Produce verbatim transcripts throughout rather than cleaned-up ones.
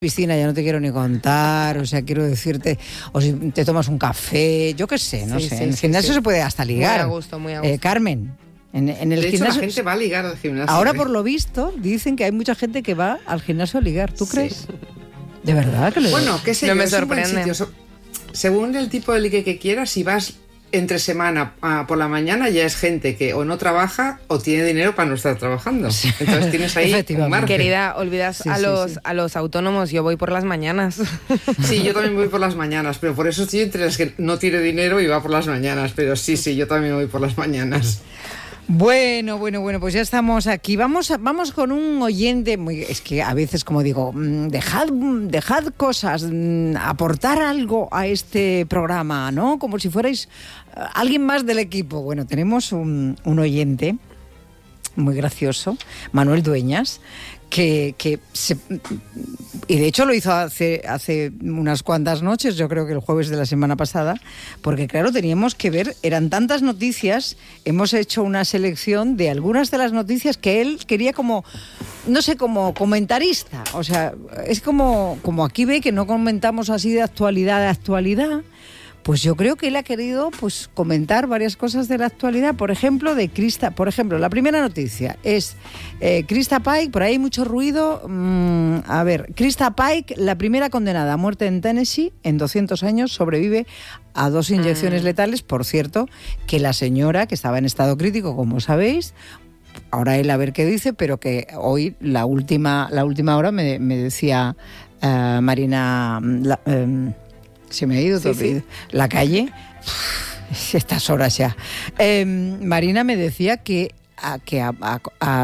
piscina ya no te quiero ni contar, o sea, quiero decirte, o si te tomas un café, yo qué sé, no sí, sé, sí, en el sí, gimnasio sí. se puede hasta ligar. Muy a gusto, muy a gusto. Eh, Carmen, en, en el de hecho, gimnasio... la gente va a ligar al gimnasio. Ahora, ¿eh? por lo visto, dicen que hay mucha gente que va al gimnasio a ligar, ¿tú Sí. crees? ¿De verdad? Que le... Bueno, qué sé No yo, me es un buen sorprende. sitio. Según el tipo de ligue que quieras, si vas entre semana a, por la mañana, ya es gente que o no trabaja o tiene dinero para no estar trabajando. Entonces tienes ahí un margen. Querida, olvidas Sí, a, sí, los, sí. a los autónomos, yo voy por las mañanas. Sí, yo también voy por las mañanas, pero por eso estoy entre las que no tiene dinero y va por las mañanas. Pero sí, sí, yo también voy por las mañanas. Bueno, bueno, bueno, pues ya estamos aquí. Vamos, a- vamos con un oyente. Muy, es que a veces, como digo, mm, dejad, dejad cosas, mm, aportar algo a este programa, ¿no? Como si fuerais eh, alguien más del equipo. Bueno, tenemos un, un oyente muy gracioso, Manuel Dueñas, que, que se, y de hecho lo hizo hace, hace unas cuantas noches, yo creo que el jueves de la semana pasada, porque claro, teníamos que ver, eran tantas noticias, hemos hecho una selección de algunas de las noticias que él quería como, no sé, como comentarista, o sea, es como, como aquí ve que no comentamos así de actualidad de actualidad. Pues yo creo que él ha querido pues comentar varias cosas de la actualidad, por ejemplo, de Krista. Por ejemplo, la primera noticia es eh, Krista Pike, por ahí hay mucho ruido. Mmm, a ver, Krista Pike, la primera condenada a muerte en Tennessee en doscientos años, sobrevive a dos inyecciones Mm. letales. Por cierto, que la señora, que estaba en estado crítico, como sabéis, ahora él a ver qué dice, pero que hoy, la última, la última hora, me, me decía eh, Marina... la- em, se me ha ido todo, Sí, sí. la calle, estas horas ya. Eh, Marina me decía que, a, que ha, ha- ha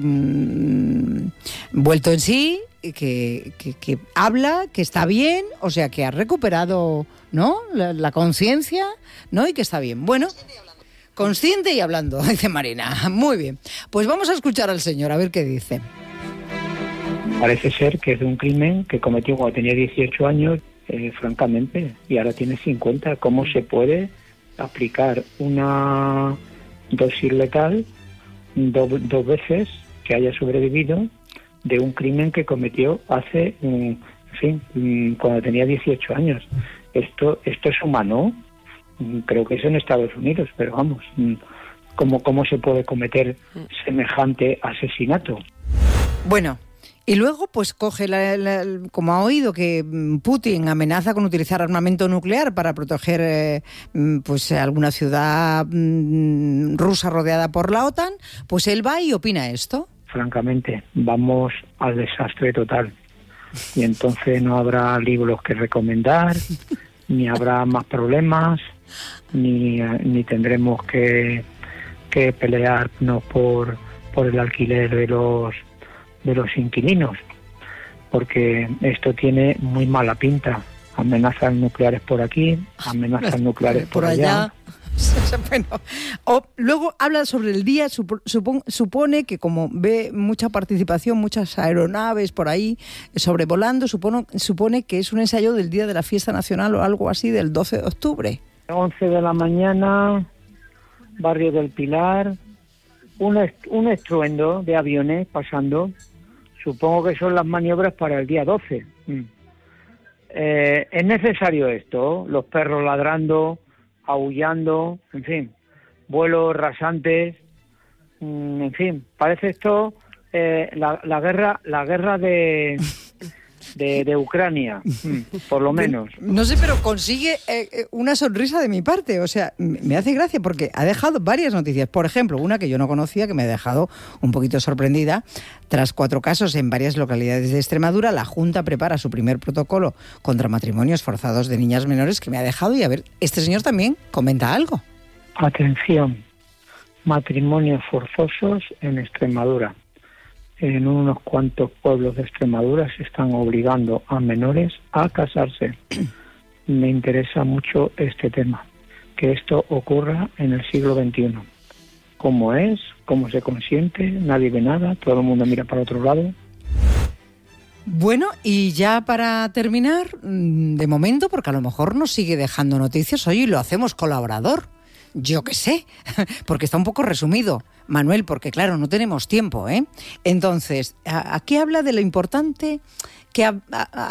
mm, vuelto en sí, que, que, que habla, que está bien, o sea, que ha recuperado, ¿no?, la, la conciencia, ¿no?, y que está bien. Bueno, consciente y hablando, dice Marina. Muy bien. Pues vamos a escuchar al señor, a ver qué dice. Parece ser que es de un crimen que cometió cuando tenía dieciocho años, eh, francamente, y ahora tiene cincuenta. ¿Cómo se puede aplicar una dosis letal do- dos veces que haya sobrevivido de un crimen que cometió hace, mm, en fin, mm, cuando tenía dieciocho años? Esto, esto es humano. Mm, Creo que es en Estados Unidos, pero vamos, mm, ¿cómo, cómo se puede cometer semejante asesinato? Bueno, y luego pues coge, la, la- como ha oído que mm, Putin amenaza con utilizar armamento nuclear para proteger eh, mm, pues alguna ciudad mm, rusa rodeada por la OTAN, pues él va y opina esto. Francamente, vamos al desastre total. Y entonces no habrá libros que recomendar, ni habrá más problemas, ni, eh, ni tendremos que, que pelearnos por, por el alquiler de los, de los inquilinos, porque esto tiene muy mala pinta. Amenazas nucleares por aquí, amenazas nucleares por, allá. Bueno, o, luego habla sobre el día, supo- supon- supone que como ve mucha participación, muchas aeronaves por ahí sobrevolando, supone, supone que es un ensayo del Día de la Fiesta Nacional o algo así del doce de octubre. once de la mañana, barrio del Pilar, un, est- un estruendo de aviones pasando. Supongo que son las maniobras para el día doce. Mm. Eh, ¿Es necesario esto? Los perros ladrando, aullando, en fin, vuelos rasantes, mm, en fin, parece esto eh, la, la guerra, la guerra de, de, de Ucrania, mm, por lo menos. No sé, pero consigue eh, eh, una sonrisa de mi parte. O sea, m- me hace gracia porque ha dejado varias noticias. Por ejemplo, una que yo no conocía, que me ha dejado un poquito sorprendida. Tras cuatro casos en varias localidades de Extremadura, la Junta prepara su primer protocolo contra matrimonios forzados de niñas menores, que me ha dejado. Y a ver, este señor también comenta algo. Atención, matrimonios forzosos en Extremadura. En unos cuantos pueblos de Extremadura se están obligando a menores a casarse. Me interesa mucho este tema, que esto ocurra en el siglo veintiuno. ¿Cómo es? ¿Cómo se consiente? Nadie ve nada, todo el mundo mira para otro lado. Bueno, y ya para terminar, mm, de momento, porque a lo mejor nos sigue dejando noticias, hoy lo hacemos colaborador. Yo qué sé, porque está un poco resumido, Manuel, porque claro, no tenemos tiempo, ¿eh? Entonces, a- aquí habla de lo importante que a, a-